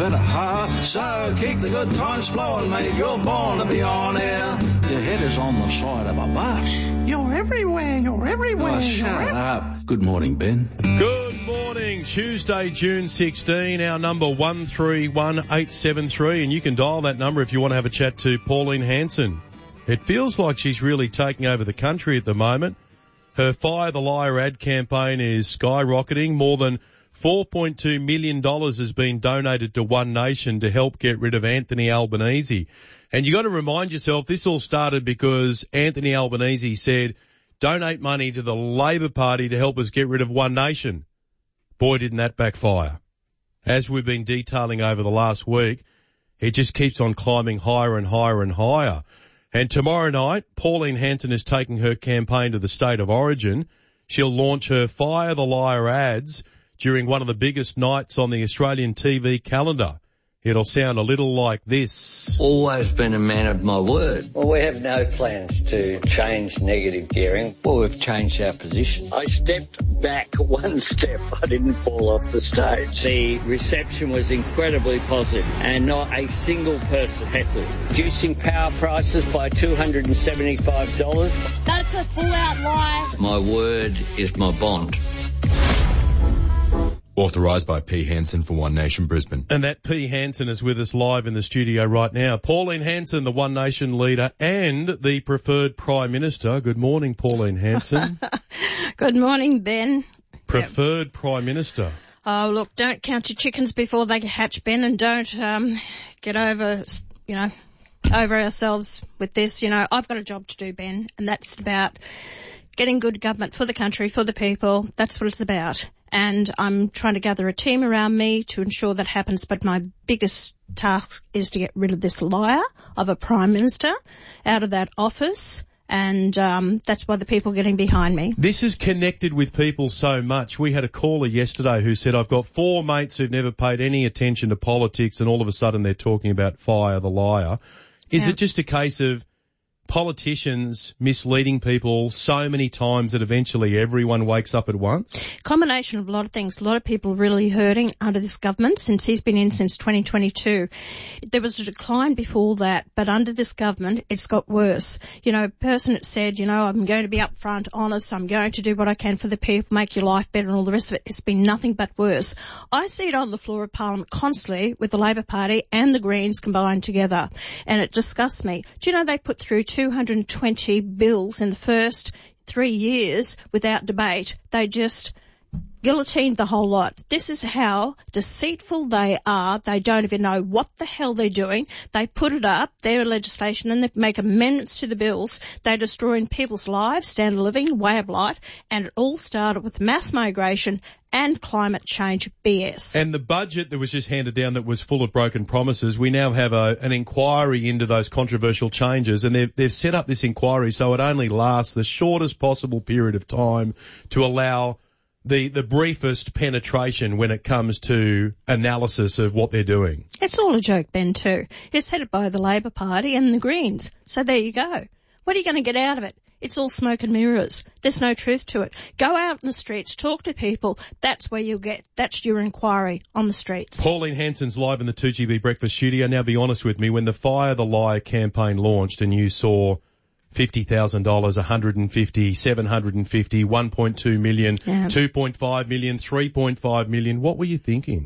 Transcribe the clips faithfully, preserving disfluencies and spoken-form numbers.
bit of heart. So keep the good times flowing, mate. You're born to be on air. Your head is on the side of a bus. You're everywhere, you're everywhere. Oh, shut up. Good morning, Ben. Good morning. Tuesday, June sixteenth. Our number one three one eight seven three, and you can dial that number if you want to have a chat to Pauline Hanson. It feels like she's really taking over the country at the moment. Her Fire the Liar ad campaign is skyrocketing. More than four point two million dollars has been donated to One Nation to help get rid of Anthony Albanese. And you got to remind yourself, this all started because Anthony Albanese said, donate money to the Labor Party to help us get rid of One Nation. Boy, didn't that backfire. As we've been detailing over the last week, it just keeps on climbing higher and higher and higher. And tomorrow night, Pauline Hanson is taking her campaign to the state of origin. She'll launch her Fire the Liar ads during one of the biggest nights on the Australian T V calendar. It'll sound a little like this. Always been a man of my word. Well, we have no plans to change negative gearing. Well, we've changed our position. I stepped back one step. I didn't fall off the stage. The reception was incredibly positive and not a single person heckled. Reducing power prices by two hundred seventy-five dollars. That's a full-out lie. My word is my bond. Authorised by P. Hanson for One Nation Brisbane. And that P. Hanson is with us live in the studio right now. Pauline Hanson, the One Nation leader and the preferred Prime Minister. Good morning, Pauline Hanson. Good morning, Ben. Preferred yep. Prime Minister. Oh, look, don't count your chickens before they hatch, Ben, and don't um, get over, you know, over ourselves with this. You know, I've got a job to do, Ben, and that's about getting good government for the country, for the people. That's what it's about. And I'm trying to gather a team around me to ensure that happens. But my biggest task is to get rid of this liar of a Prime Minister out of that office. And um, that's why the people are getting behind me. This has connected with people so much. We had a caller yesterday who said, I've got four mates who've never paid any attention to politics, and all of a sudden they're talking about Fire the Liar. Is yeah. it just a case of politicians misleading people so many times that eventually everyone wakes up at once? Combination of a lot of things. A lot of people really hurting under this government since he's been in since twenty twenty-two. There was a decline before that, but under this government, it's got worse. You know, a person that said, you know, I'm going to be upfront, honest, I'm going to do what I can for the people, make your life better and all the rest of it. It's been nothing but worse. I see it on the floor of Parliament constantly with the Labor Party and the Greens combined together, and it disgusts me. Do you know they put through two hundred twenty bills in the first three years without debate? They just guillotined the whole lot. This is how deceitful they are. They don't even know what the hell they're doing. They put it up, their legislation, and they make amendments to the bills. They're destroying people's lives, standard of living, way of life, and it all started with mass migration and climate change B S. And the budget that was just handed down that was full of broken promises, we now have a, an inquiry into those controversial changes, and they've, they've set up this inquiry so it only lasts the shortest possible period of time to allow the, the briefest penetration when it comes to analysis of what they're doing. It's all a joke, Ben, too. It's headed by the Labor Party and the Greens. So there you go. What are you going to get out of it? It's all smoke and mirrors. There's no truth to it. Go out in the streets, talk to people. That's where you'll get, that's your inquiry on the streets. Pauline Hanson's live in the two G B Breakfast Studio. Now be honest with me, when the Fire the Liar campaign launched and you saw fifty thousand dollars, one hundred fifty, seven hundred fifty, one point two million, yeah. two point five million, three point five million, what were you thinking?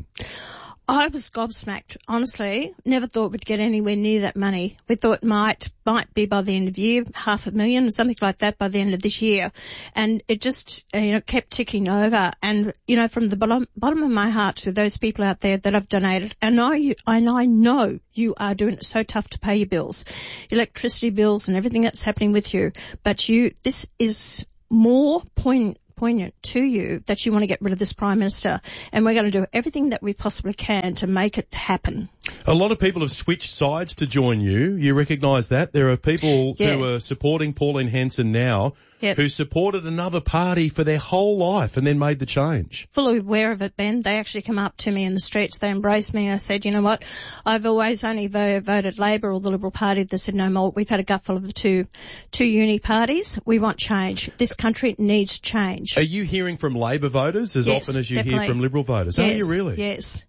I was gobsmacked, honestly. Never thought we'd get anywhere near that money. We thought it might, might be by the end of the year, half a million or something like that by the end of this year. And it just, you know, kept ticking over. And, you know, from the bottom, bottom of my heart to those people out there that have donated, and I, and I know you are doing it so tough to pay your bills, electricity bills and everything that's happening with you. But you, this is more poignant, poignant to you that you want to get rid of this Prime Minister, and we're going to do everything that we possibly can to make it happen. A lot of people have switched sides to join you. You recognise that? There are people yeah. who are supporting Pauline Hanson now yep. who supported another party for their whole life and then made the change. Fully aware of it, Ben. They actually come up to me in the streets. They embraced me. I said, you know what? I've always only vo- voted Labor or the Liberal Party. They said, no more. We've had a gutful of the two, two uni parties. We want change. This country needs change. Are you hearing from Labor voters as yes, often as you definitely. hear from Liberal voters? Yes, Are you really? Yes.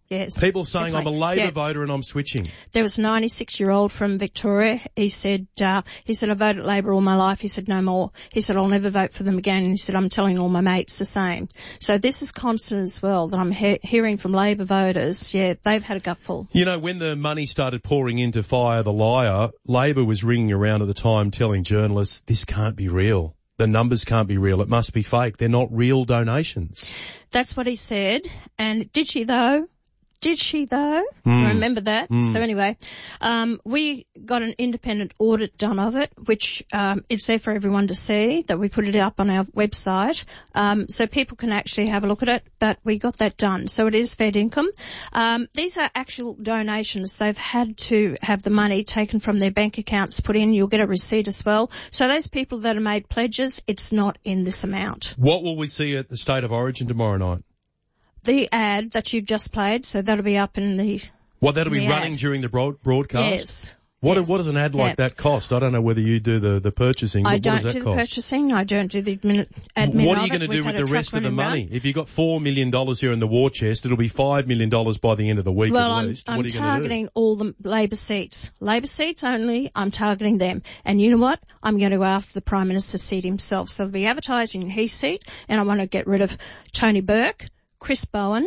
Yes. People saying I'm a Labor yeah. voter and I'm switching. There was a ninety-six-year-old from Victoria. He said, uh, he said, I voted Labor all my life. He said, no more. He said, I'll never vote for them again. And he said, I'm telling all my mates the same. So this is constant as well that I'm he- hearing from Labor voters. Yeah, they've had a gutful. You know, when the money started pouring in to fire the liar, Labor was ringing around at the time telling journalists, this can't be real. The numbers can't be real. It must be fake. They're not real donations. That's what he said. And did she though? Did she though? Mm. Remember that? Mm. So anyway, um, we got an independent audit done of it, which, um, it's there for everyone to see, that we put it up on our website, um, so people can actually have a look at it, but we got that done. So it is Fed income. Um, these are actual donations. They've had to have the money taken from their bank accounts put in. You'll get a receipt as well. So those people that have made pledges, it's not in this amount. What will we see at the State of Origin tomorrow night? The ad that you've just played, so that'll be up in the... Well, that'll be the running ad. during the broad- broadcast? Yes. What, yes. what does an ad like yeah. that cost? I don't know whether you do the, the purchasing. I but don't what does do that the cost? purchasing. I don't do the admin, admin What are you of going to it. do We've with had a the rest truck of the running money? around. If you've got four million dollars here in the war chest, it'll be five million dollars by the end of the week well, at I'm, least. I'm what are you targeting going to do? all the Labor seats. Labor seats only, I'm targeting them. And you know what? I'm going to go after the Prime Minister's seat himself. So they'll be advertising in his seat, and I want to get rid of Tony Burke, Chris Bowen,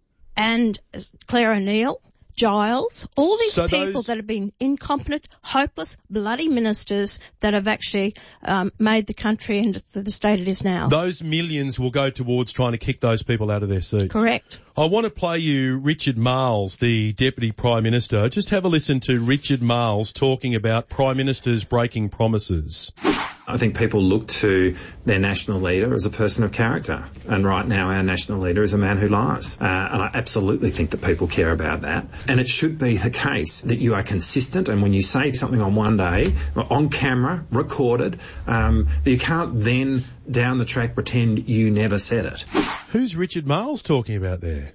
and Claire O'Neill, Giles, all these So people those- that have been incompetent, hopeless, bloody ministers that have actually um, made the country into the state it is now. Those millions will go towards trying to kick those people out of their seats. Correct. I want to play you Richard Marles, the Deputy Prime Minister. Just have a listen to Richard Marles talking about Prime Ministers breaking promises. I think people look to their national leader as a person of character. And right now our national leader is a man who lies. Uh, and I absolutely think that people care about that. And it should be the case that you are consistent, and when you say something on one day, on camera, recorded, um, that you can't then down the track pretend you never said it. Who's Richard Marles talking about there?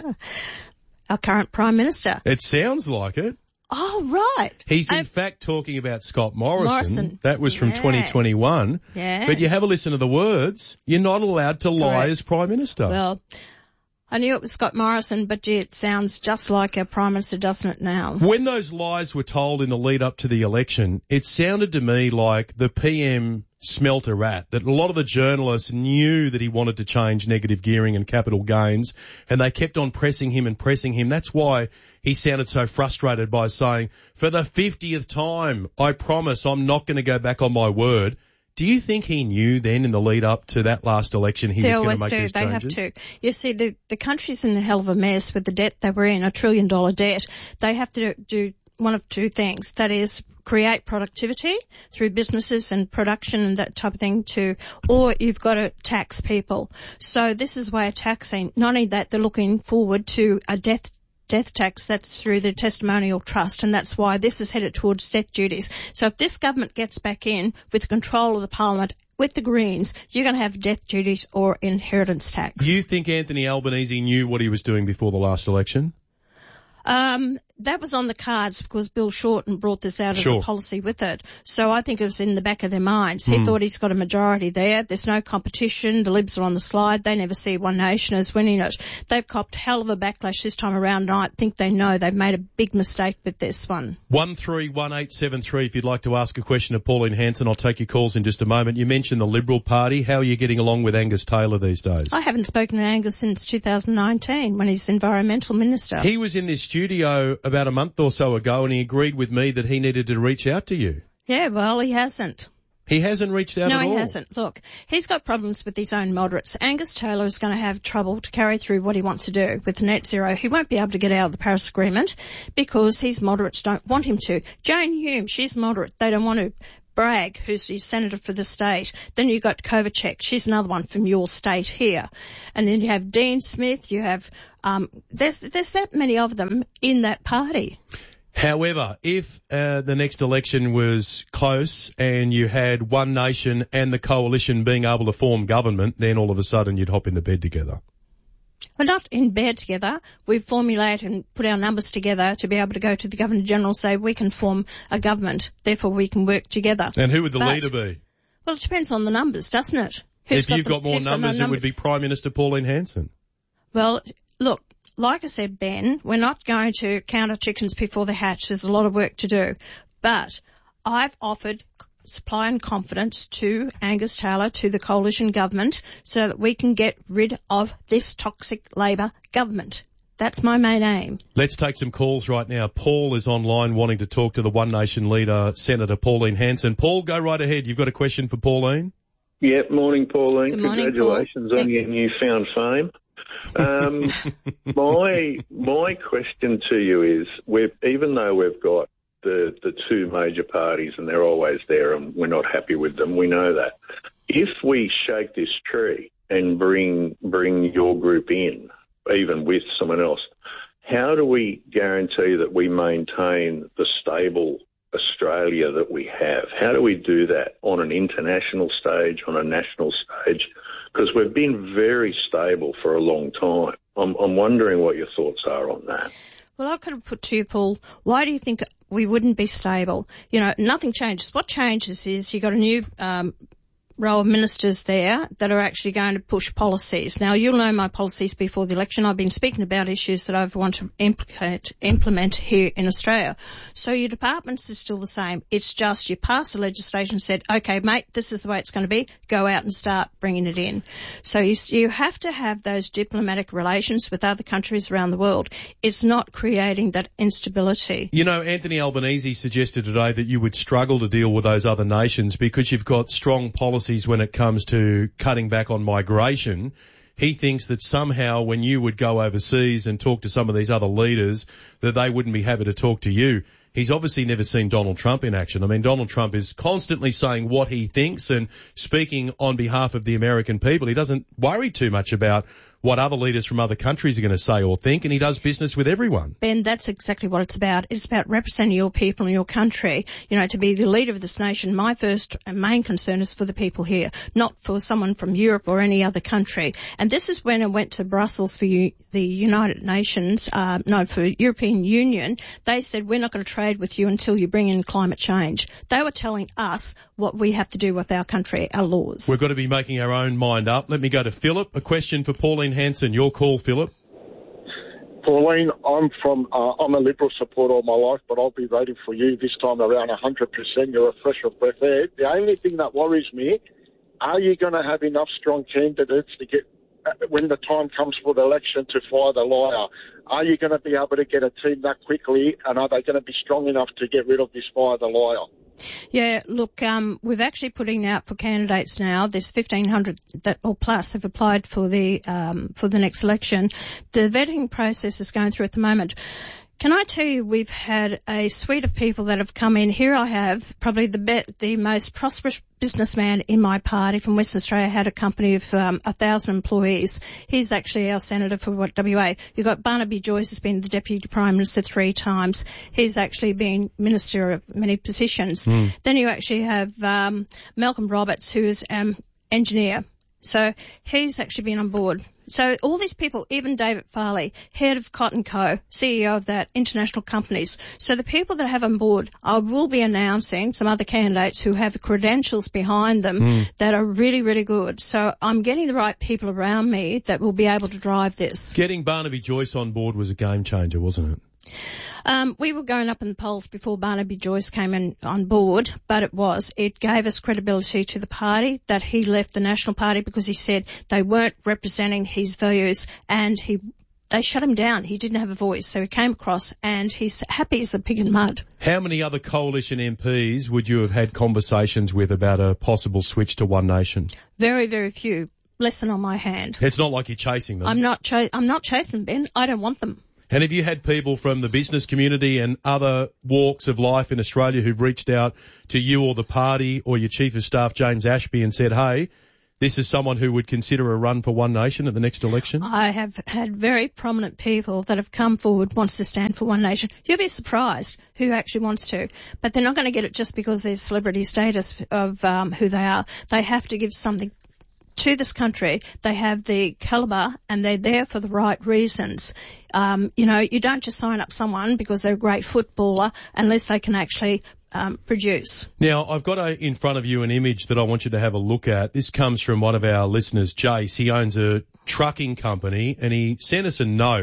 Our current Prime Minister. It sounds like it. Oh, right. He's in Um, fact talking about Scott Morrison. Morrison. That was from Yeah. twenty twenty-one. Yeah. But you have a listen to the words. You're not allowed to lie Correct. as Prime Minister. Well, I knew it was Scott Morrison, but gee, it sounds just like our Prime Minister, doesn't it now? When those lies were told in the lead up to the election, it sounded to me like the P M smelt a rat, that a lot of the journalists knew that he wanted to change negative gearing and capital gains, and they kept on pressing him and pressing him. That's why he sounded so frustrated by saying, for the fiftieth time, I promise I'm not going to go back on my word. Do you think he knew then in the lead up to that last election he They was going always to make do. these They have changes? to. You see, the, the country's in a hell of a mess with the debt they were in, a trillion dollar debt. They have to do one of two things. That is, create productivity through businesses and production and that type of thing too, or you've got to tax people. So this is way of taxing. Not only that, they're looking forward to a death death tax that's through the testimonial trust, and that's why this is headed towards death duties. So if this government gets back in with control of the parliament with the Greens, you're going to have death duties or inheritance tax. You think Anthony Albanese knew what he was doing before the last election? Um, that was on the cards because Bill Shorten brought this out Sure. as a policy with it. So I think it was in the back of their minds. He Mm. thought he's got a majority there. There's no competition. The Libs are on the slide. They never see One Nation as winning it. They've copped hell of a backlash this time around, and I think they know they've made a big mistake with this one. one three one eight seven three if you'd like to ask a question of Pauline Hanson. I'll take your calls in just a moment. You mentioned the Liberal Party. How are you getting along with Angus Taylor these days? I haven't spoken to Angus since two thousand nineteen when he's Environmental Minister. He was in this studio about a month or so ago and he agreed with me that he needed to reach out to you. Yeah, well, he hasn't. He hasn't reached out No, at all. he hasn't. Look, he's got problems with his own moderates. Angus Taylor is going to have trouble to carry through what he wants to do with net zero. He won't be able to get out of the Paris Agreement because his moderates don't want him to. Jane Hume, she's moderate. They don't want to. Bragg, who's the senator for the state. Then you've got Kovacek. She's another one from your state here. And then you have Dean Smith. You have, um, there's, there's that many of them in that party. However, if uh, the next election was close and you had One Nation and the coalition being able to form government, then all of a sudden you'd hop into bed together. We're not in bed together. We formulate and put our numbers together to be able to go to the Governor-General and say we can form a government, therefore we can work together. And who would the But- leader be? Well, it depends on the numbers, doesn't it? Who's If you've the- got more who's numbers, it would numbers? be Prime Minister Pauline Hanson. Well, look, like I said, Ben, we're not going to count our chickens before they hatch. There's a lot of work to do. But I've offered supply and confidence to Angus Taylor, to the coalition government, so that we can get rid of this toxic Labor government. That's my main aim. Let's take some calls right now. Paul is online wanting to talk to the One Nation leader, Senator Pauline Hanson. Paul, go right ahead. You've got a question for Pauline? Yeah, morning, Pauline. Good morning, Congratulations Paul. on your newfound fame. Um, my my question to you is, we've, even though we've got the, the two major parties and they're always there and we're not happy with them, we know that. If we shake this tree and bring bring your group in, even with someone else, how do we guarantee that we maintain the stable Australia that we have? How do we do that on an international stage, on a national stage? Because we've been very stable for a long time. I'm, I'm wondering what your thoughts are on that. Well, I could have put to you, Paul, why do you think we wouldn't be stable? You know, nothing changes. What changes is you got a new um, row of ministers there that are actually going to push policies. Now, you'll know my policies before the election. I've been speaking about issues that I want to implement, implement here in Australia. So your departments are still the same. It's just you pass the legislation and said, okay, mate, this is the way it's going to be. Go out and start bringing it in. So you, you have to have those diplomatic relations with other countries around the world. It's not creating that instability. You know, Anthony Albanese suggested today that you would struggle to deal with those other nations because you've got strong policies when it comes to cutting back on migration. He thinks that somehow when you would go overseas and talk to some of these other leaders, that they wouldn't be happy to talk to you. He's obviously never seen Donald Trump in action. I mean, Donald Trump is constantly saying what he thinks and speaking on behalf of the American people. He doesn't worry too much about what other leaders from other countries are going to say or think, and he does business with everyone. Ben, that's exactly what it's about. It's about representing your people and your country. You know, to be the leader of this nation, my first and main concern is for the people here, not for someone from Europe or any other country. And this is when I went to Brussels for you, the United Nations, uh, no, for European Union. They said, we're not going to trade with you until you bring in climate change. They were telling us what we have to do with our country, our laws. We've got to be making our own mind up. Let me go to Philip. A question for Pauline Hanson. Your call, Philip. Pauline, I'm from, uh, I'm a Liberal supporter all my life, but I'll be voting for you this time around one hundred percent. You're a fresh of breath air. The only thing that worries me, are you going to have enough strong candidates to get, uh, when the time comes for the election, to fire the liar? Are you going to be able to get a team that quickly, and are they going to be strong enough to get rid of this fire the liar? Yeah, look, um, we're actually putting out for candidates now. There's fifteen hundred that or plus have applied for the um, for the next election. The vetting process is going through at the moment. Can I tell you, we've had a suite of people that have come in. Here I have probably the be- the most prosperous businessman in my party from Western Australia, had a company of um, a thousand employees. He's actually our senator for what, W A. You've got Barnaby Joyce, who's been the Deputy Prime Minister three times. He's actually been Minister of many positions. Mm. Then you actually have um, Malcolm Roberts, who is um engineer. So he's actually been on board. So all these people, even David Farley, head of Cotton Co, C E O of that, international companies. So the people that I have on board, I will be announcing some other candidates who have credentials behind them mm. that are really, really good. So I'm getting the right people around me that will be able to drive this. Getting Barnaby Joyce on board was a game changer, wasn't it? Um, we were going up in the polls before Barnaby Joyce came in on board, but it was. It gave us credibility to the party that he left the National Party because he said they weren't representing his values, and he they shut him down. He didn't have a voice, so he came across, and he's happy as a pig in mud. How many other coalition M Ps would you have had conversations with about a possible switch to One Nation? Very, very few. Less than on my hand. It's not like you're chasing them. I'm not. Ch- I'm not chasing Ben. I don't want them. And have you had people from the business community and other walks of life in Australia who've reached out to you or the party or your Chief of Staff, James Ashby, and said, hey, this is someone who would consider a run for One Nation at the next election? I have had very prominent people that have come forward, wants to stand for One Nation. You'll be surprised who actually wants to. But they're not going to get it just because there's celebrity status of um, who they are. They have to give something to this country. They have the calibre and they're there for the right reasons. Um, you know, you don't just sign up someone because they're a great footballer unless they can actually um, produce. Now, I've got a, in front of you an image that I want you to have a look at. This comes from one of our listeners, Jace. He owns a trucking company and he sent us a note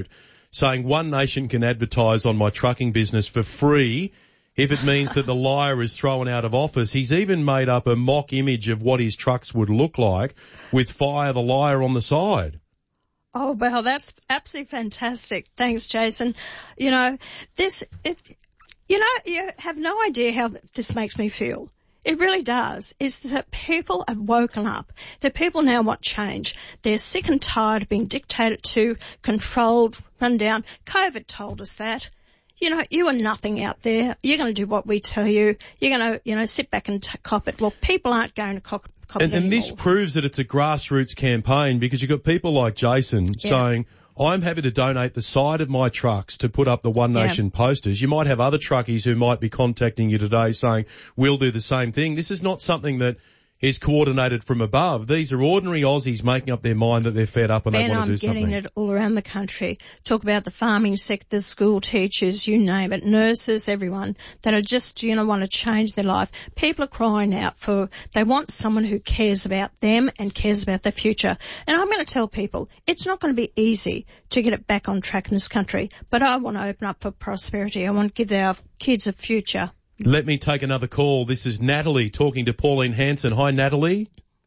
saying One Nation can advertise on my trucking business for free if it means that the liar is thrown out of office. He's even made up a mock image of what his trucks would look like with Fire the Liar on the side. Oh, well, that's absolutely fantastic. Thanks, Jason. You know, this, it, you know, you have no idea how this makes me feel. It really does. Is that people have woken up. That people now want change. They're sick and tired of being dictated to, controlled, run down. COVID told us that. You know, you are nothing out there. You're going to do what we tell you. You're going to, you know, sit back and t- cop it. Well, people aren't going to cop, cop and, it anymore. And this proves that it's a grassroots campaign, because you've got people like Jason yeah. saying, I'm happy to donate the side of my trucks to put up the One Nation yeah. posters. You might have other truckies who might be contacting you today saying, we'll do the same thing. This is not something that is coordinated from above. These are ordinary Aussies making up their mind that they're fed up and Ben, they want I'm to do something. I'm getting it all around the country. Talk about the farming sector, school teachers, you name it, nurses, everyone that are just, you know, want to change their life. People are crying out for, they want someone who cares about them and cares about their future. And I'm going to tell people, it's not going to be easy to get it back on track in this country, but I want to open up for prosperity. I want to give our kids a future. Let me take another call. This is Natalie talking to Pauline Hanson. Hi, Natalie.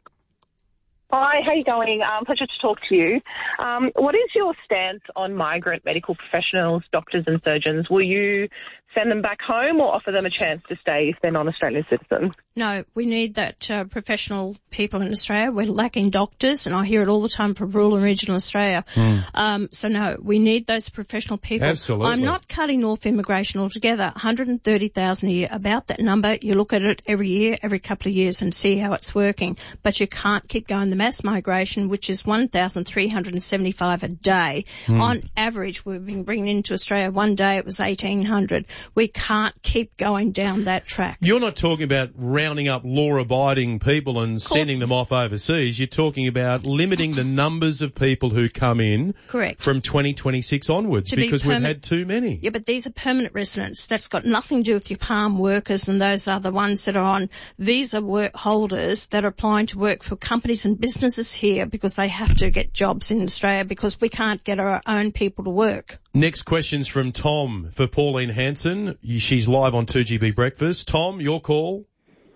Hi, how are you going? Um, pleasure to talk to you. Um, what is your stance on migrant medical professionals, doctors and surgeons? Will you send them back home or offer them a chance to stay if they're non-Australian citizens? No, we need that uh, professional people in Australia. We're lacking doctors, and I hear it all the time from rural and regional Australia. Mm. Um, so no, we need those professional people. Absolutely. I'm not cutting off immigration altogether. one hundred thirty thousand a year, about that number. You look at it every year, every couple of years, and see how it's working. But you can't keep going. The mass migration, which is one thousand three hundred seventy-five a day. Mm. On average, we've been bringing into Australia one day it was eighteen hundred. We can't keep going down that track. You're not talking about rounding up law-abiding people and sending them off overseas. You're talking about limiting the numbers of people who come in Correct. From twenty twenty-six onwards to because be we've had too many. Yeah, but these are permanent residents. That's got nothing to do with your palm workers and those are the ones that are on visa work holders that are applying to work for companies and businesses here because they have to get jobs in Australia because we can't get our own people to work. Next question's from Tom for Pauline Hanson. She's live on two G B Breakfast. Tom, your call.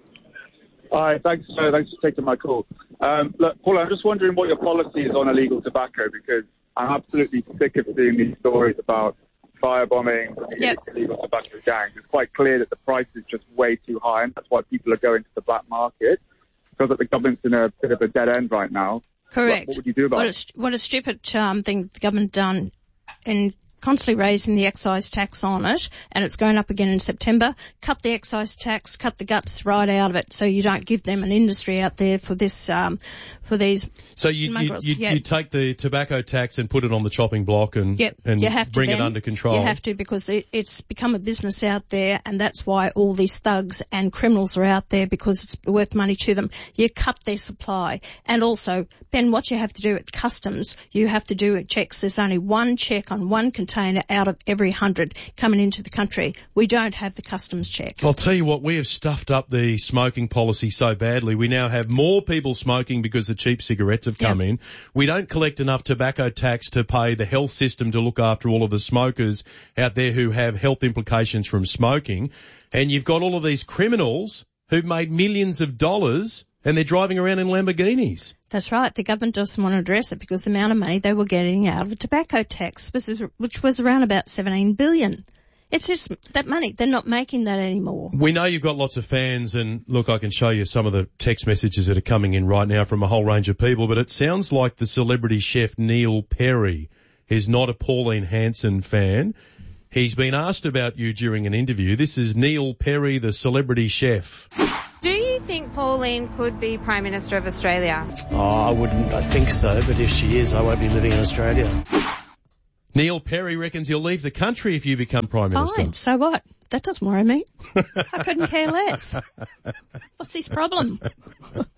Hi, thanks, uh, thanks for taking my call. Um, look, Paul, I'm just wondering what your policy is on illegal tobacco, because I'm absolutely sick of seeing these stories about firebombing yep. illegal tobacco gangs. It's quite clear that the price is just way too high, and that's why people are going to the black market. Because the government's in a bit of a dead end right now. Correct. What, what would you do about what it? A, what a stupid um, thing the government done in constantly raising the excise tax on it, and it's going up again in September. Cut the excise tax, cut the guts right out of it, so you don't give them an industry out there for this, um, for these. So you you, you, yeah. you take the tobacco tax and put it on the chopping block and yep. and you have to, bring Ben. it under control. You have to, because it, it's become a business out there, and that's why all these thugs and criminals are out there, because it's worth money to them. You cut their supply, and also, Ben, what you have to do at customs, you have to do checks. There's only one check on one container out of every hundred coming into the country. We don't have the customs check. I'll tell you what, we have stuffed up the smoking policy so badly. We now have more people smoking because the cheap cigarettes have come yep. in. We don't collect enough tobacco tax to pay the health system to look after all of the smokers out there who have health implications from smoking. And you've got all of these criminals who've made millions of dollars and they're driving around in Lamborghinis. That's right. The government doesn't want to address it because the amount of money they were getting out of the tobacco tax, which was around about seventeen billion. It's just that money. They're not making that anymore. We know you've got lots of fans, and look, I can show you some of the text messages that are coming in right now from a whole range of people, but it sounds like the celebrity chef Neil Perry is not a Pauline Hanson fan. He's been asked about you during an interview. This is Neil Perry, the celebrity chef. Do you think Pauline could be Prime Minister of Australia? Oh, I wouldn't I think so, but if she is, I won't be living in Australia. Neil Perry reckons he'll leave the country if you become Prime Minister. Fine, so what? That doesn't worry me. I couldn't care less. What's his problem?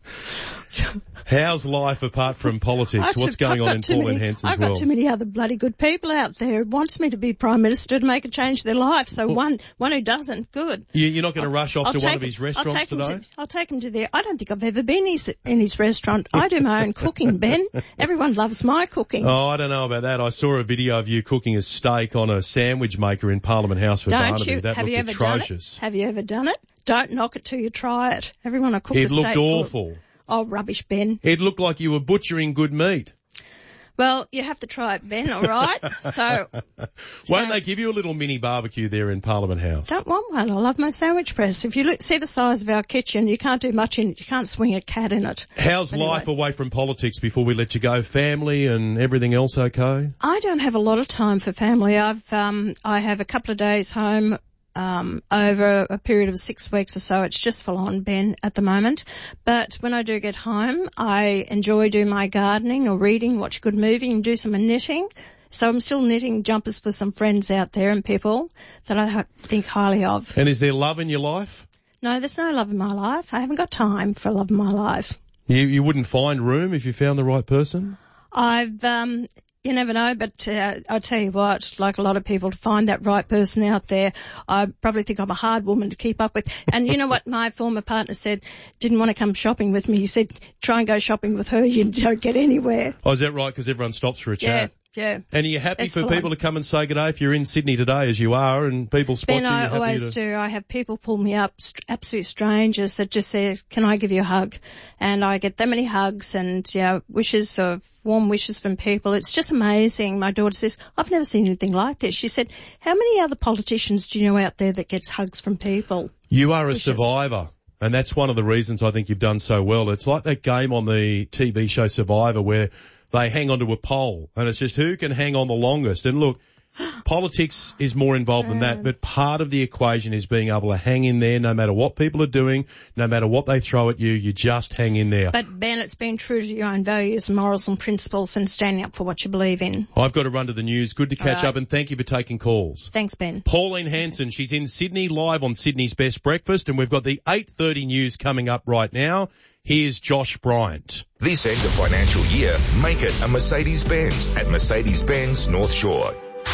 How's life apart from politics? I've What's too- going I've on in got too Pauline many- Hanson's I've got world? too many other bloody good people out there who wants me to be Prime Minister to make a change to their life. So one one who doesn't, good. You, you're not going to rush off I'll to one take of his him- restaurants I'll take him today? To, I'll take him to there. I don't think I've ever been his, in his restaurant. I do my own cooking, Ben. Everyone loves my cooking. Oh, I don't know about that. I saw a video of you cooking a steak on a sandwich maker in Parliament House for Don't Barnaby. you? That Have looked you ever atrocious. done it? Have you ever done it? Don't knock it till you try it. Everyone I cook It a looked steak awful. For. Oh, rubbish, Ben. It looked like you were butchering good meat. Well, you have to try it, Ben, all right? So, Won't they give you a little mini barbecue there in Parliament House? don't want one. I love my sandwich press. If you look, see the size of our kitchen, you can't do much in it. You can't swing a cat in it. How's Anyway. life away from politics before we let you go? Family and everything else okay? I don't have a lot of time for family. I've, um, I have a couple of days home, um, over a period of six weeks or so. It's just full on, Ben, at the moment. But when I do get home, I enjoy doing my gardening or reading, watch a good movie and do some knitting. So I'm still knitting jumpers for some friends out there and people that I ho- think highly of. And is there love in your life? No, there's no love in my life. I haven't got time for love in my life. You, you wouldn't find room if you found the right person? I've, um, you never know, but uh, I'll tell you what, like a lot of people, to find that right person out there, I probably think I'm a hard woman to keep up with. And you know what my former partner said? Didn't want to come shopping with me. He said, try and go shopping with her. You don't get anywhere. Oh, is that right? Because everyone stops for a Yeah, chat. yeah. And are you happy That's for full people on. to come and say good day if you're in Sydney today, as you are, and people spot Ben, you? I you're happy always to... do. I have people pull me up, st- absolute strangers that just say, can I give you a hug? And I get that many hugs and, yeah, wishes of, warm wishes from people. It's just amazing. My daughter says, I've never seen anything like this. She said, how many other politicians do you know out there that gets hugs from people? You are a Wishes. survivor. And that's one of the reasons I think you've done so well. It's like that game on the T V show Survivor where they hang onto a pole and it's just who can hang on the longest. And look, politics is more involved than that, but part of the equation is being able to hang in there no matter what people are doing, no matter what they throw at you, you just hang in there. But Ben, it's being true to your own values, morals and principles and standing up for what you believe in. I've got to run to the news. Good to catch All right. up and thank you for taking calls. Thanks, Ben. Pauline Hanson, she's in Sydney live on Sydney's Best Breakfast and we've got the eight thirty news coming up right now. Here's Josh Bryant. This end of financial year, make it a Mercedes-Benz at Mercedes-Benz North Shore.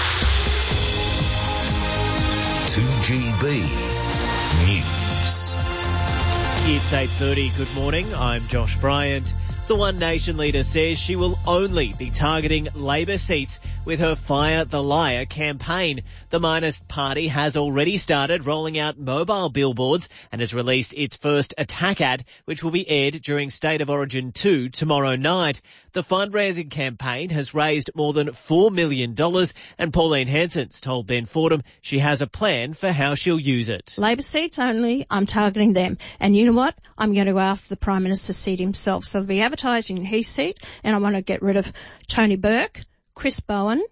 two G B News. It's eight thirty. Good morning. I'm Josh Bryant. The One Nation leader says she will only be targeting Labor seats with her Fire the Liar campaign. The Miners Party has already started rolling out mobile billboards and has released its first attack ad, which will be aired during State of Origin two tomorrow night. The fundraising campaign has raised more than four million dollars and Pauline Hanson's told Ben Fordham she has a plan for how she'll use it. Labor seats only, I'm targeting them. And you know what? I'm going to go after the Prime Minister's seat himself. So they'll be advertising in his seat, and I want to get rid of Tony Burke, Chris Bowen,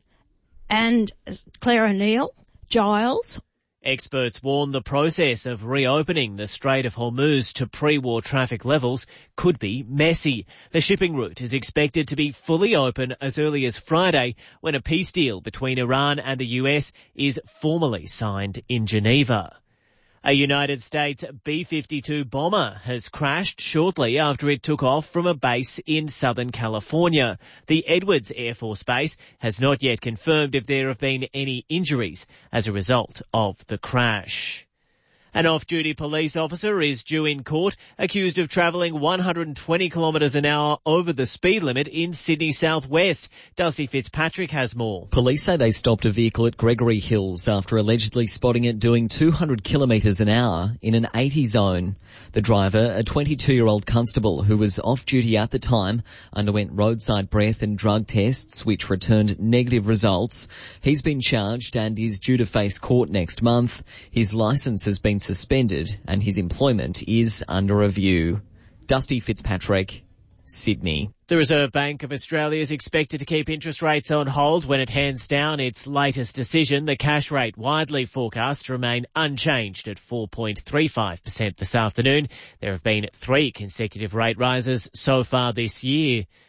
and Claire O'Neill, Giles. Experts warn the process of reopening the Strait of Hormuz to pre-war traffic levels could be messy. The shipping route is expected to be fully open as early as Friday when a peace deal between Iran and the U S is formally signed in Geneva. A United States B fifty-two bomber has crashed shortly after it took off from a base in Southern California. The Edwards Air Force Base has not yet confirmed if there have been any injuries as a result of the crash. An off-duty police officer is due in court accused of travelling one hundred twenty kilometres an hour over the speed limit in Sydney southwest. Dusty Fitzpatrick has more. Police say they stopped a vehicle at Gregory Hills after allegedly spotting it doing two hundred kilometres an hour in an eighty zone. The driver, a twenty-two-year-old constable who was off-duty at the time, underwent roadside breath and drug tests which returned negative results. He's been charged and is due to face court next month. His licence has been suspended and his employment is under review. Dusty Fitzpatrick, Sydney. The Reserve Bank of Australia is expected to keep interest rates on hold when it hands down its latest decision. The cash rate widely forecast to remain unchanged at four point three five percent this afternoon. There have been three consecutive rate rises so far this year.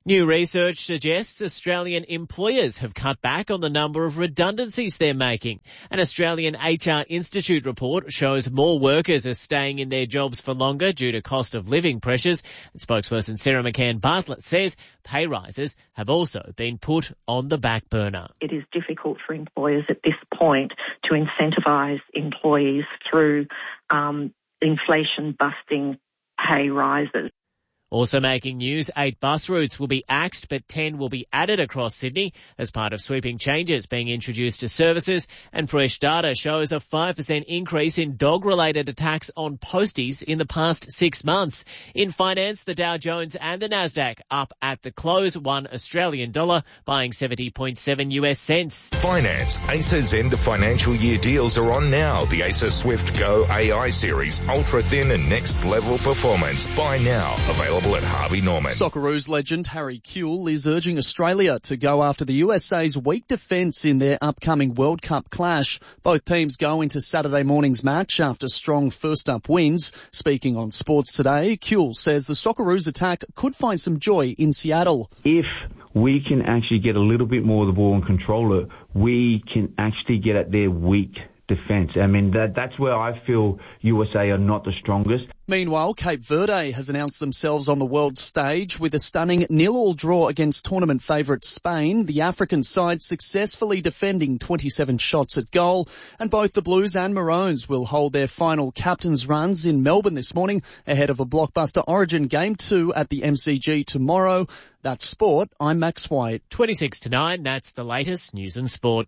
New research suggests Australian employers have cut back on the number of redundancies they're making. An Australian H R Institute report shows more workers are staying in their jobs for longer due to cost of living pressures. And spokesperson Sarah McCann Bartlett says pay rises have also been put on the back burner. It is difficult for employers at this point to incentivise employees through um, inflation-busting pay rises. Also making news, eight bus routes will be axed, but ten will be added across Sydney as part of sweeping changes being introduced to services. And fresh data shows a five percent increase in dog-related attacks on posties in the past six months. In finance, the Dow Jones and the Nasdaq up at the close, one Australian dollar, buying seventy point seven U S cents. Finance. Acer's end of financial year deals are on now. The Acer Swift Go A I series, ultra thin and next level performance. Buy now. Available at Harvey Norman. Socceroos legend Harry Kewell is urging Australia to go after the U S A's weak defence in their upcoming World Cup clash. Both teams go into Saturday morning's match after strong first-up wins. Speaking on Sports Today, Kewell says the Socceroos attack could find some joy in Seattle. If we can actually get a little bit more of the ball and control it, we can actually get at their weak defence. I mean, that that's where I feel U S A are not the strongest. Meanwhile, Cape Verde has announced themselves on the world stage with a stunning nil-all draw against tournament favourite Spain. The African side successfully defending twenty-seven shots at goal, and both the Blues and Maroons will hold their final captain's runs in Melbourne this morning ahead of a blockbuster Origin Game two at the M C G tomorrow. That's sport. I'm Max White. twenty-six to nine, that's the latest news and sport.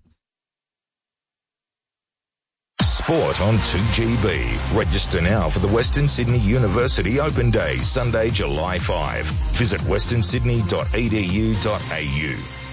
Sport on two G B. Register now for the Western Sydney University Open Day, Sunday, July fifth. Visit western sydney dot e d u dot a u.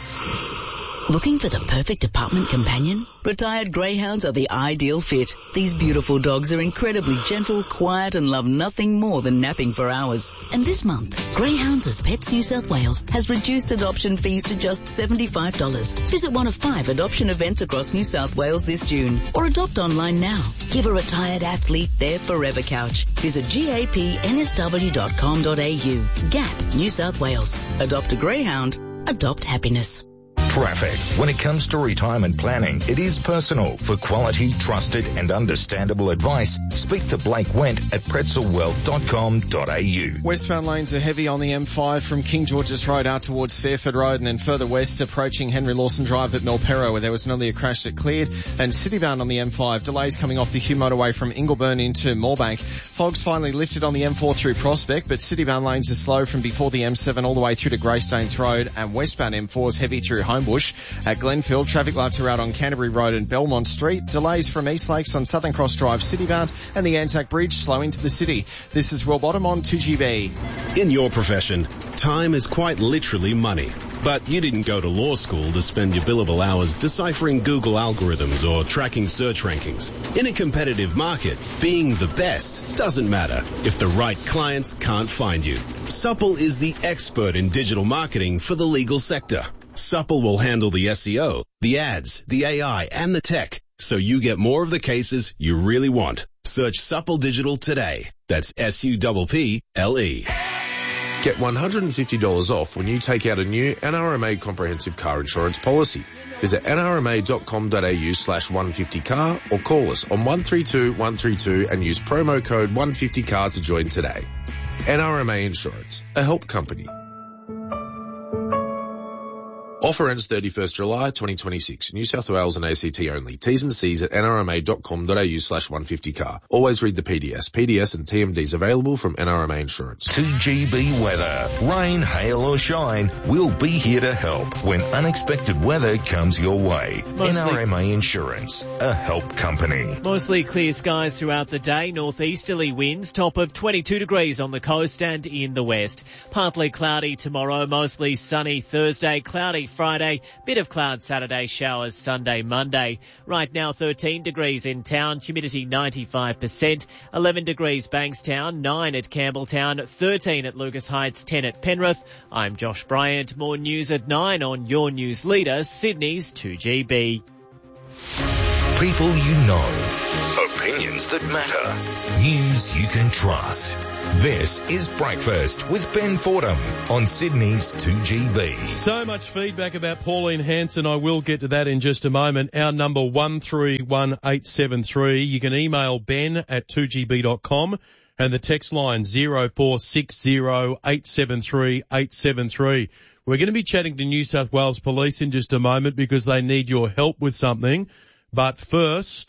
Looking for the perfect apartment companion? Retired greyhounds are the ideal fit. These beautiful dogs are incredibly gentle, quiet, and love nothing more than napping for hours. And this month, Greyhounds as Pets New South Wales has reduced adoption fees to just seventy-five dollars. Visit one of five adoption events across New South Wales this June, or adopt online now. Give a retired athlete their forever couch. Visit gap n s w dot com dot a u. Gap, New South Wales. Adopt a greyhound. Adopt happiness. Traffic. When it comes to retirement planning, it is personal. For quality, trusted and understandable advice, speak to Blake Wendt at pretzel wealth dot com dot a u. Westbound lanes are heavy on the M five from King George's Road out towards Fairford Road, and then further west approaching Henry Lawson Drive at Milperro, where there was an earlier crash that cleared. And citybound on the M five, delays coming off the Hugh motorway from Ingleburn into Moorebank. Fog's finally lifted on the M four through Prospect, but citybound lanes are slow from before the M seven all the way through to Greystanes Road, and westbound M four is heavy through Homebush. At Glenfield, traffic lights are out on Canterbury Road and Belmont Street. Delays from East Lakes on Southern Cross Drive citybound, and the Anzac Bridge slow into the city. This is Will Bottom on two G B. In your profession, time is quite literally money. But you didn't go to law school to spend your billable hours deciphering Google algorithms or tracking search rankings. In a competitive market, being the best doesn't matter if the right clients can't find you. Supple is the expert in digital marketing for the legal sector. Supple will handle the S E O, the ads, the A I, and the tech, so you get more of the cases you really want. Search Supple Digital today. That's S U P P L E. Get one hundred fifty dollars off when you take out a new N R M A comprehensive car insurance policy. Visit n r m a dot com dot a u slash one fifty car or call us on one three two one three two and use promo code one fifty car to join today. N R M A Insurance, a help company. Offer ends thirty-first July twenty twenty-six. New South Wales and A C T only. T's and C's at n r m a dot com dot a u slash one fifty car. Always read the P D S. P D S and T M Ds available from N R M A Insurance. two G B weather. Rain, hail or shine, we'll be here to help when unexpected weather comes your way. Mostly- N R M A Insurance, a help company. Mostly clear skies throughout the day. Northeasterly winds, top of twenty-two degrees on the coast and in the west. Partly cloudy tomorrow, mostly sunny Thursday, cloudy Friday, bit of cloud Saturday, showers Sunday, Monday. Right now thirteen degrees in town, humidity ninety-five percent, eleven degrees Bankstown, nine at Campbelltown, thirteen at Lucas Heights, ten at Penrith. I'm Josh Bryant. More news at nine on your news leader, Sydney's two G B. People you know. opinions that matter. News you can trust. This is Breakfast with Ben Fordham on Sydney's two G B. So much feedback about Pauline Hanson. I will get to that in just a moment. Our number one three one eight seven three. You can email ben at two g b dot com and the text line zero four six zero eight seven three eight seven three. We're going to be chatting to New South Wales Police in just a moment because they need your help with something. But first,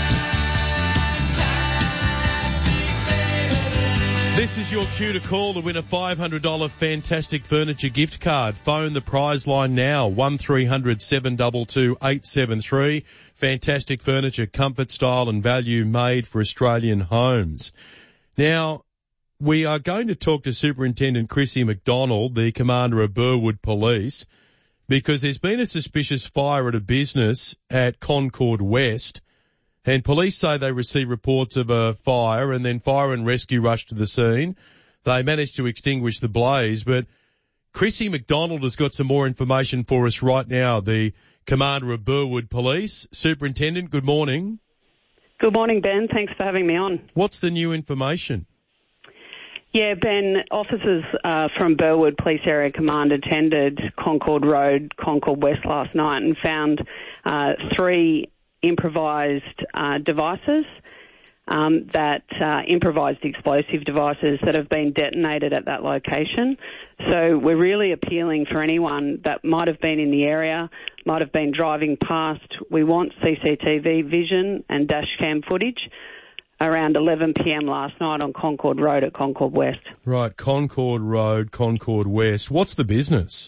this is your cue to call to win a five hundred dollars Fantastic Furniture gift card. Phone the prize line now, one three hundred seven two two eight seven three. Fantastic Furniture, comfort, style and value made for Australian homes. Now, we are going to talk to Superintendent Chrissy McDonald, the Commander of Burwood Police, because there's been a suspicious fire at a business at Concord West, and police say they received reports of a fire, and then fire and rescue rushed to the scene. They managed to extinguish the blaze, but Chrissy McDonald has got some more information for us right now, the Commander of Burwood Police. Superintendent, good morning. Good morning, Ben. Thanks for having me on. What's the new information? Yeah, Ben, officers uh, from Burwood Police Area Command attended Concord Road, Concord West last night and found uh, three improvised uh, devices, um, that uh, improvised explosive devices that have been detonated at that location. So we're really appealing for anyone that might have been in the area, might have been driving past. We want C C T V vision and dash cam footage around eleven p.m. last night on Concord Road at Concord West. Right, Concord Road, Concord West. What's the business?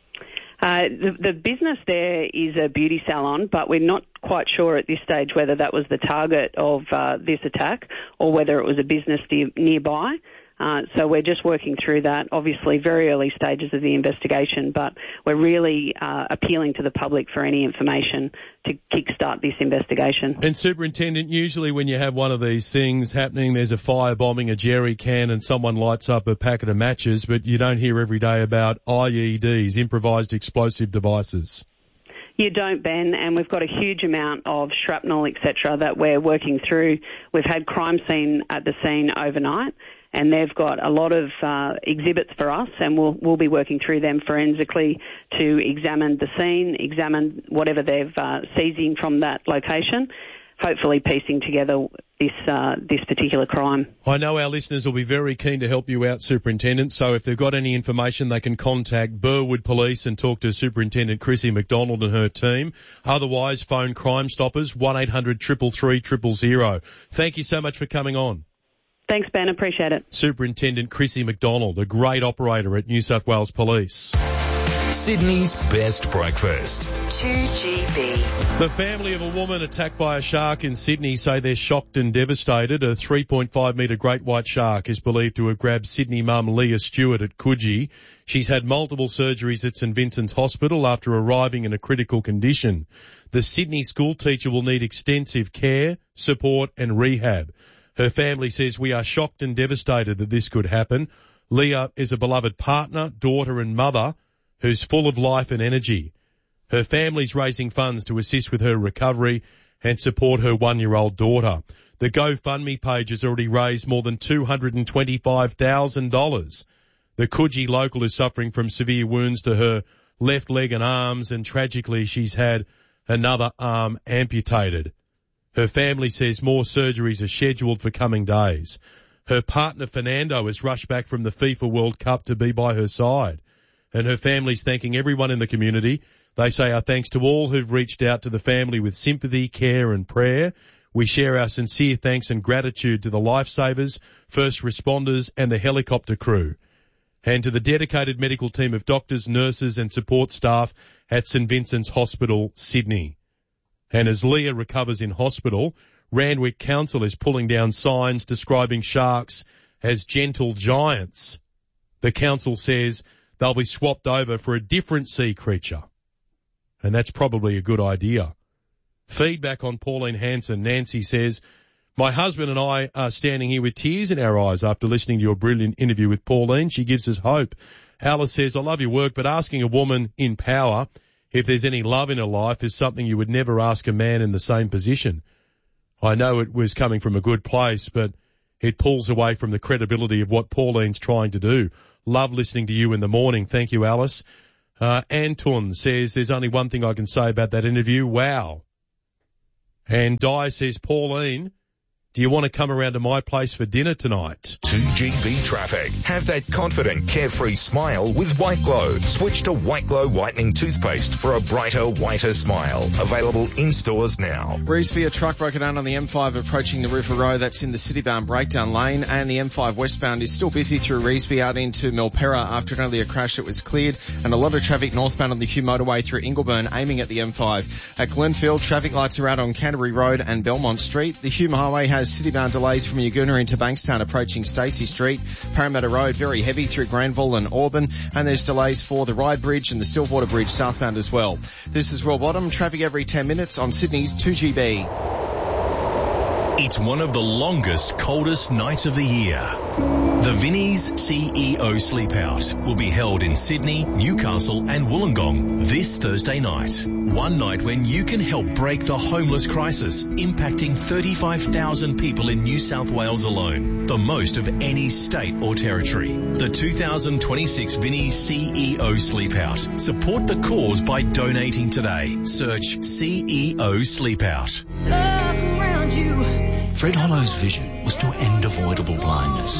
Uh, the, the business there is a beauty salon, but we're not quite sure at this stage whether that was the target of uh, this attack or whether it was a business de- nearby. Uh, so we're just working through that, obviously very early stages of the investigation, but we're really uh, appealing to the public for any information to kickstart this investigation. And Superintendent, usually when you have one of these things happening, there's a firebombing, a jerry can, and someone lights up a packet of matches, but you don't hear every day about I E Ds, improvised explosive devices. You don't, Ben, and we've got a huge amount of shrapnel, et cetera, that we're working through. We've had crime scene at the scene overnight, and they've got a lot of uh, exhibits for us, and we'll we'll be working through them forensically to examine the scene, examine whatever they've uh, seizing from that location, hopefully piecing together this uh, this particular crime. I know our listeners will be very keen to help you out, Superintendent, so if they've got any information, they can contact Burwood Police and talk to Superintendent Chrissy McDonald and her team. Otherwise, phone Crime Stoppers, one eight hundred three three three zero zero. Thank you so much for coming on. Thanks, Ben. Appreciate it. Superintendent Chrissy McDonald, a great operator at New South Wales Police. Sydney's best breakfast. two G B. The family of a woman attacked by a shark in Sydney say they're shocked and devastated. A three point five metre great white shark is believed to have grabbed Sydney mum Leah Stewart at Coogee. She's had multiple surgeries at St Vincent's Hospital after arriving in a critical condition. The Sydney school teacher will need extensive care, support and rehab. Her family says, we are shocked and devastated that this could happen. Leah is a beloved partner, daughter and mother who's full of life and energy. Her family's raising funds to assist with her recovery and support her one-year-old daughter. The GoFundMe page has already raised more than two hundred twenty-five thousand dollars. The Coogee local is suffering from severe wounds to her left leg and arms, and tragically she's had another arm amputated. Her family says more surgeries are scheduled for coming days. Her partner Fernando has rushed back from the FIFA World Cup to be by her side. And her family's thanking everyone in the community. They say our thanks to all who've reached out to the family with sympathy, care and prayer. We share our sincere thanks and gratitude to the lifesavers, first responders and the helicopter crew. And to the dedicated medical team of doctors, nurses and support staff at St Vincent's Hospital, Sydney. And as Leah recovers in hospital, Randwick Council is pulling down signs describing sharks as gentle giants. The council says they'll be swapped over for a different sea creature. And that's probably a good idea. Feedback on Pauline Hanson. Nancy says, my husband and I are standing here with tears in our eyes after listening to your brilliant interview with Pauline. She gives us hope. Alice says, I love your work, but asking a woman in power if there's any love in her life is something you would never ask a man in the same position. I know it was coming from a good place, but it pulls away from the credibility of what Pauline's trying to do. Love listening to you in the morning. Thank you, Alice. Uh, Anton says there's only one thing I can say about that interview. Wow. And Di says, Pauline, do you want to come around to my place for dinner tonight? two G B traffic. Have that confident, carefree smile with White Glow. Switch to White Glow whitening toothpaste for a brighter, whiter smile. Available in stores now. Revesby, a truck broken down on the M five approaching the River Road. That's in the city-bound breakdown lane. And the M five westbound is still busy through Revesby out into Milperra after an earlier crash that was cleared. And a lot of traffic northbound on the Hugh motorway through Ingleburn aiming at the M five. At Glenfield, traffic lights are out on Canterbury Road and Belmont Street. The Hume Highway has city-bound delays from Yaguna into Bankstown approaching Stacey Street. Parramatta Road very heavy through Granville and Auburn, and there's delays for the Ryde Bridge and the Stillwater Bridge southbound as well. This is Royal Bottom, traffic every ten minutes on Sydney's two G B. It's one of the longest, coldest nights of the year. The Vinnie's C E O Sleepout will be held in Sydney, Newcastle and Wollongong this Thursday night. One night when you can help break the homeless crisis impacting thirty-five thousand people in New South Wales alone, the most of any state or territory. The two thousand twenty-six Vinnie's C E O Sleepout. Support the cause by donating today. Search C E O Sleepout. Look around you. Fred Hollow's vision was to end avoidable blindness.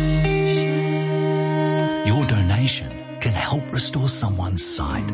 Your donation can help restore someone's sight.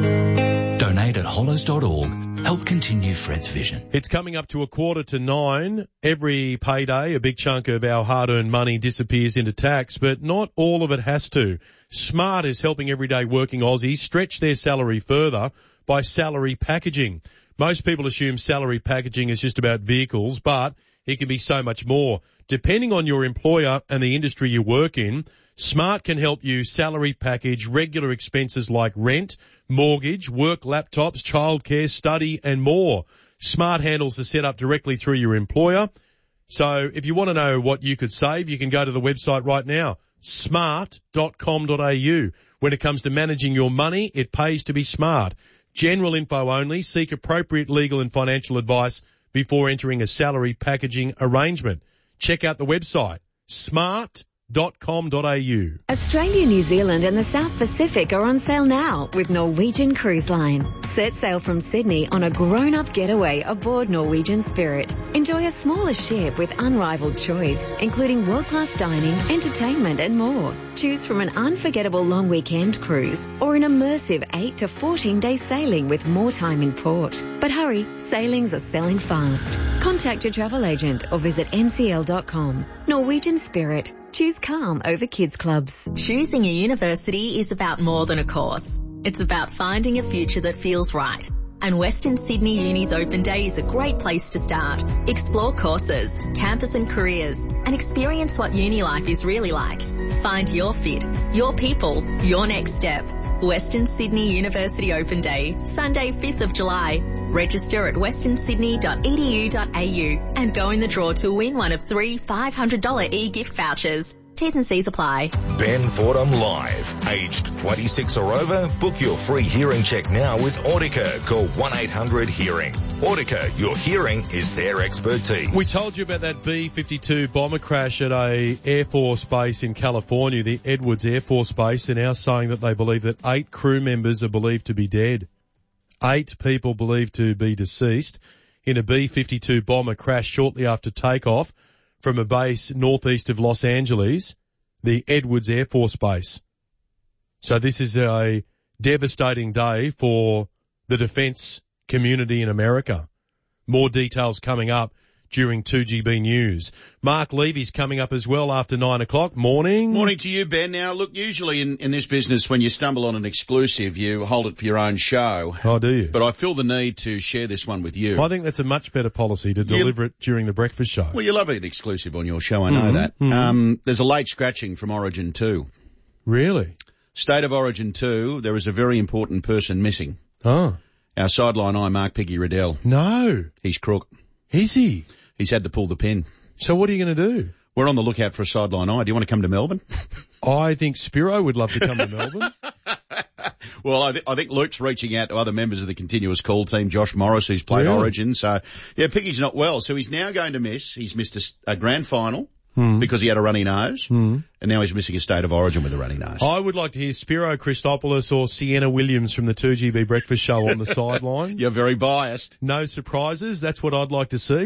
Donate at hollows dot org. Help continue Fred's vision. It's coming up to a quarter to nine. Every payday, a big chunk of our hard-earned money disappears into tax, but not all of it has to. Smart is helping everyday working Aussies stretch their salary further by salary packaging. Most people assume salary packaging is just about vehicles, but it can be so much more. Depending on your employer and the industry you work in, Smart can help you salary package regular expenses like rent, mortgage, work laptops, childcare, study and more. Smart handles the setup directly through your employer. So if you want to know what you could save, you can go to the website right now, smart dot com dot a u. When it comes to managing your money, it pays to be smart. General info only. Seek appropriate legal and financial advice before entering a salary packaging arrangement. Check out the website, smart dot com dot a u. Australia, New Zealand and the South Pacific are on sale now with Norwegian Cruise Line. Set sail from Sydney on a grown-up getaway aboard Norwegian Spirit. Enjoy a smaller ship with unrivaled choice, including world-class dining, entertainment and more. Choose from an unforgettable long weekend cruise or an immersive eight to fourteen day sailing with more time in port. But hurry, sailings are selling fast. Contact your travel agent or visit n c l dot com. Norwegian Spirit. Choose calm over kids clubs. Choosing a university is about more than a course. It's about finding a future that feels right. And Western Sydney Uni's Open Day is a great place to start. Explore courses, campus and careers, and experience what uni life is really like. Find your fit, your people, your next step. Western Sydney University Open Day, Sunday fifth of July. Register at western sydney dot e d u dot a u and go in the draw to win one of three five hundred dollars e-gift vouchers. T's and C's apply. Ben Fordham Live. Aged twenty-six or over? Book your free hearing check now with Audica. Call one eight hundred hearing. Audica, your hearing is their expertise. We told you about that B fifty-two bomber crash at a Air Force base in California, the Edwards Air Force Base. They're now saying that they believe that eight crew members are believed to be dead. Eight people believed to be deceased in a B fifty-two bomber crash shortly after takeoff from a base northeast of Los Angeles, the Edwards Air Force Base. So this is a devastating day for the defence community in America. More details coming up during two G B News. Mark Levy's coming up as well after nine o'clock. Morning. Morning to you, Ben. Now, look, usually in, in this business, when you stumble on an exclusive, you hold it for your own show. Oh, do you? But I feel the need to share this one with you. I think that's a much better policy to deliver you, it during the breakfast show. Well, you love an exclusive on your show, I know mm-hmm, that. Mm-hmm. Um, there's a late scratching from Origin two. Really? State of Origin two, there is a very important person missing. Oh. Our sideline eye, Mark Piggy Riddell. No. He's crook. Is he? He's had to pull the pin. So what are you going to do? We're on the lookout for a sideline eye. Do you want to come to Melbourne? I think Spiro would love to come to Melbourne. Well, I, th- I think Luke's reaching out to other members of the continuous call team, Josh Morris, who's played Really? Origin. So, yeah, Picky's not well. So he's now going to miss. He's missed a, s- a grand final Hmm. because he had a runny nose. Hmm. And now he's missing a State of Origin with a runny nose. I would like to hear Spiro Christopoulos or Sienna Williams from the two G B Breakfast Show on the sideline. You're very biased. No surprises. That's what I'd like to see.